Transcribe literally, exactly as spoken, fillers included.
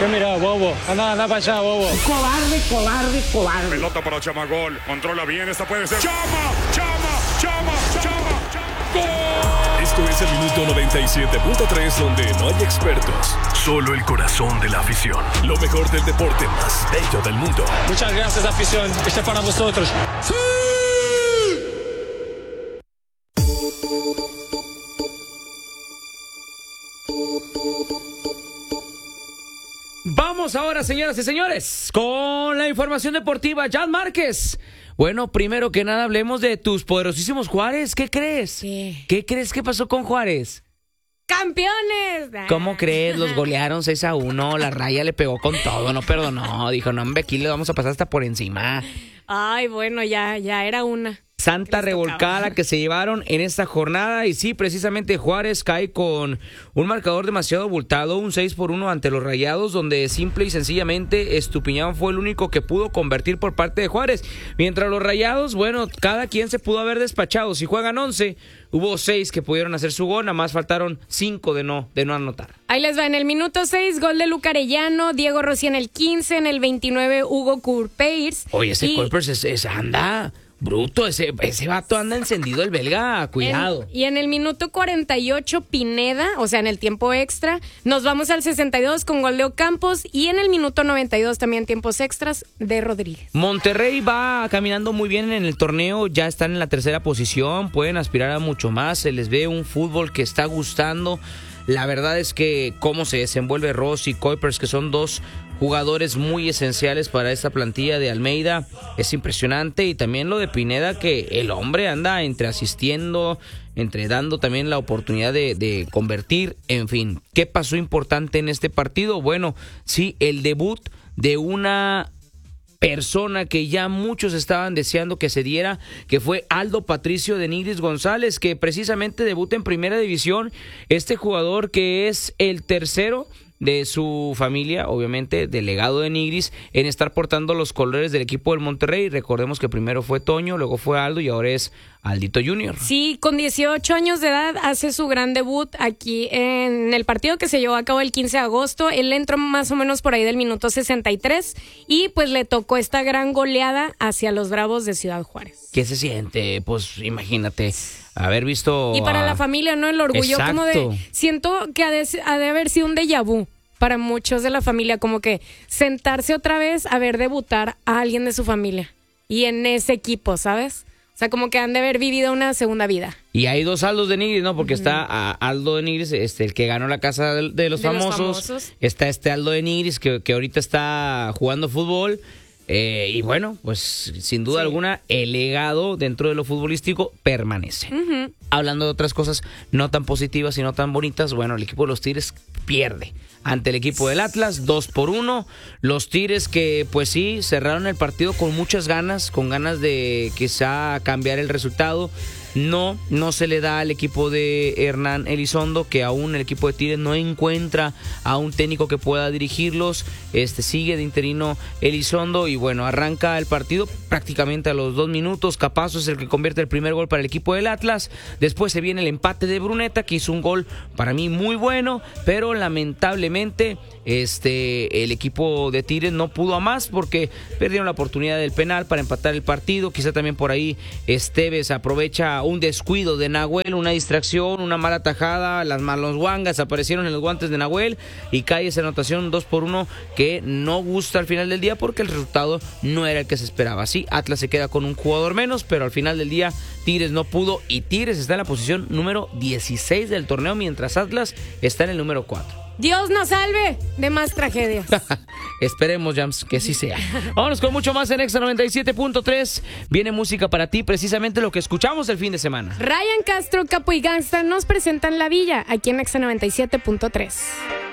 ¿Qué mira, bobo? Anda, anda para allá, bobo. Cobarde, cobarde, cobarde. Pelota para Chama, gol. Controla bien, esta puede ser. ¡Chama! ¡Chama! ¡Chama! ¡Chama! ¡Gol! Esto es el minuto noventa y siete punto tres, donde no hay expertos, solo el corazón de la afición. Lo mejor del deporte más bello del mundo. Muchas gracias, afición. Este es para vosotros. ¡Sí! Vamos ahora, señoras y señores, con la información deportiva. Jan Márquez. Bueno, primero que nada hablemos de tus poderosísimos Juárez. ¿Qué crees? ¿Qué? ¿Qué crees que pasó con Juárez? ¡Campeones! ¿Cómo crees? Los golearon seis a uno. La Raya le pegó con todo, no perdonó. Dijo, no, hombre, aquí le vamos a pasar hasta por encima. Ay, bueno, ya, ya era una. Santa revolcada que se llevaron en esta jornada. Y sí, precisamente Juárez cae con un marcador demasiado abultado, un seis por uno ante los Rayados, donde simple y sencillamente Estupiñán fue el único que pudo convertir por parte de Juárez. Mientras los Rayados, bueno, cada quien se pudo haber despachado. Si juegan once, hubo seis que pudieron hacer su gol, nada más faltaron cinco de no, de no anotar. Ahí les va, en el minuto seis, gol de Luca Arellano, Diego Rossi en el quince, en el veintinueve, Hugo Courpeirs. Oye, ese y... Courpeirs es, es, anda... bruto, ese, ese vato anda encendido el belga, cuidado. En, y en el minuto cuarenta y ocho, Pineda, o sea, en el tiempo extra, nos vamos al sesenta y dos con gol de Ocampos, y en el minuto noventa y dos también tiempos extras de Rodríguez. Monterrey va caminando muy bien en el torneo, ya están en la tercera posición, pueden aspirar a mucho más, se les ve un fútbol que está gustando. La verdad es que cómo se desenvuelve Rossi y Courpeirs, que son dos jugadores muy esenciales para esta plantilla de Almeida, es impresionante. Y también lo de Pineda, que el hombre anda entre asistiendo, entre dando también la oportunidad de, de convertir. En fin, ¿qué pasó importante en este partido? Bueno, sí, el debut de una persona que ya muchos estaban deseando que se diera, que fue Aldo Patricio de Nigris González, que precisamente debuta en Primera División. Este jugador que es el tercero de su familia, obviamente, delegado de Nigris, en estar portando los colores del equipo del Monterrey. Recordemos que primero fue Toño, luego fue Aldo y ahora es Aldito Junior Sí, con dieciocho años de edad hace su gran debut aquí en el partido que se llevó a cabo el quince de agosto. Él entró más o menos por ahí del minuto sesenta y tres y pues le tocó esta gran goleada hacia los Bravos de Ciudad Juárez. ¿Qué se siente? Pues imagínate haber visto... Y para a... la familia, ¿no? El orgullo. Exacto. Como de... Siento que ha de, ha de haber sido un déjà vu para muchos de la familia, como que sentarse otra vez a ver debutar a alguien de su familia y en ese equipo, ¿sabes? O sea, como que han de haber vivido una segunda vida. Y hay dos Aldos de Nigris, ¿no? Porque uh-huh. está a Aldo de Nigris, este, el que ganó la Casa de, de, los, de famosos. los famosos. Está este Aldo de Nigris, que, que ahorita está jugando fútbol. Eh, y bueno, pues sin duda sí. alguna, el legado dentro de lo futbolístico permanece. Uh-huh. Hablando de otras cosas no tan positivas y no tan bonitas, bueno, el equipo de los Tigres pierde ante el equipo del Atlas, dos por uno. Los Tigres que, pues sí, cerraron el partido con muchas ganas, con ganas de quizá cambiar el resultado. No, no se le da al equipo de Hernán Elizondo, que aún el equipo de Tigres no encuentra a un técnico que pueda dirigirlos. Este sigue de interino Elizondo y bueno, arranca el partido prácticamente a los dos minutos. Capazo es el que convierte el primer gol para el equipo del Atlas. Después se viene el empate de Bruneta, que hizo un gol para mí muy bueno, pero lamentablemente este el equipo de Tigres no pudo a más porque perdieron la oportunidad del penal para empatar el partido. Quizá también por ahí Esteves aprovecha un descuido de Nahuel, una distracción, una mala tajada, las malos guangas aparecieron en los guantes de Nahuel y cae esa anotación dos por uno que no gusta al final del día porque el resultado no era el que se esperaba. Sí, Atlas se queda con un jugador menos, pero al final del día Tigres no pudo y Tigres está en la posición número dieciséis del torneo, mientras Atlas está en el número cuatro. Dios nos salve de más tragedias. Esperemos, Jams, que sí sea. Vámonos con mucho más en Exa noventa y siete punto tres. Viene música para ti, precisamente lo que escuchamos el fin de semana. Ryan Castro, Capo y Gangsta nos presentan La Villa, aquí en Exa noventa y siete punto tres.